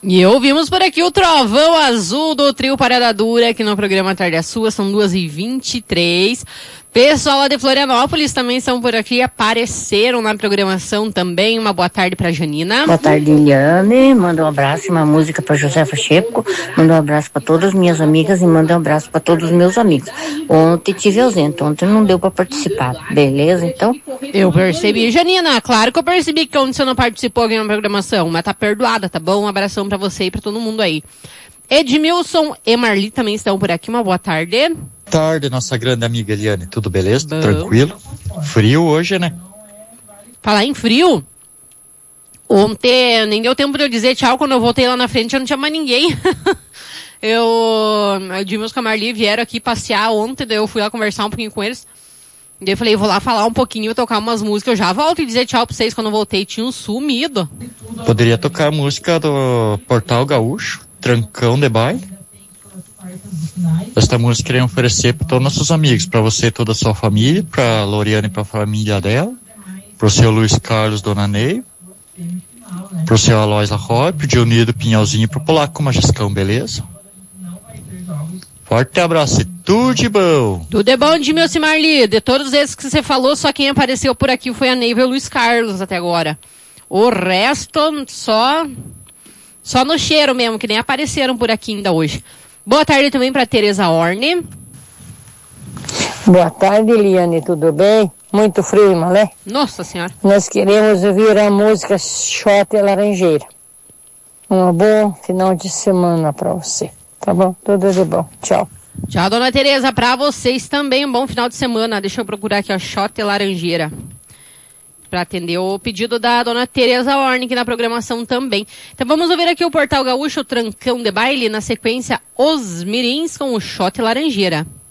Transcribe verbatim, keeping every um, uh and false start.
E ouvimos por aqui o Trovão Azul do Trio Parada Dura aqui no programa Tarde é Sua, são duas e vinte e três. Pessoal lá de Florianópolis também estão por aqui, apareceram na programação também. Uma boa tarde pra Janina. Boa tarde, Eliane. Manda um abraço e uma música pra Josefa Checo. Manda um abraço pra todas as minhas amigas e manda um abraço pra todos os meus amigos. Ontem tive ausente, ontem não deu pra participar. Beleza, então? Eu percebi, Janina. Claro que eu percebi que ontem você não participou aqui na programação, mas tá perdoada, tá bom? Um abração pra você e pra todo mundo aí. Edmilson e Marli também estão por aqui. Uma boa tarde. Tarde, nossa grande amiga Eliane. Tudo beleza? Bom. Tranquilo? Frio hoje, né? Falar em frio, ontem nem deu tempo de eu dizer tchau. Quando eu voltei lá na frente, eu não tinha mais ninguém. eu, o Edmilson e a Marli vieram aqui passear ontem, daí eu fui lá conversar um pouquinho com eles. Daí eu falei, vou lá falar um pouquinho, tocar umas músicas, eu já volto e dizer tchau pra vocês. Quando eu voltei, tinham sumido. Poderia tocar a música do Portal Gaúcho, Trancão de Baile. Esta música queria oferecer para todos nossos amigos, para você e toda a sua família, para Loriane e para a família dela, para o seu Luiz Carlos Dona Ney, para o seu Aloys Larroy, para o Dionídio Pinhalzinho e para o Polaco Majescão, beleza? Forte abraço e tudo de bom! Tudo é bom, Edmilson e Marli. De todos esses que você falou, só quem apareceu por aqui foi a Neiva e o Luiz Carlos até agora. O resto, só, só no cheiro mesmo, que nem apareceram por aqui ainda hoje. Boa tarde também para Tereza Orne. Boa tarde, Eliane, tudo bem? Muito frio, Malé? Nossa Senhora. Nós queremos ouvir a música Shot e Laranjeira. Um bom final de semana para você, tá bom? Tudo de bom. Tchau. Tchau, dona Tereza, para vocês também um bom final de semana. Deixa eu procurar aqui, ó, Shot e Laranjeira, para atender o pedido da dona Tereza Orne aqui na programação também. Então vamos ouvir aqui o Portal Gaúcho, o Trancão de Baile, na sequência Os Mirins com o Shot e Laranjeira.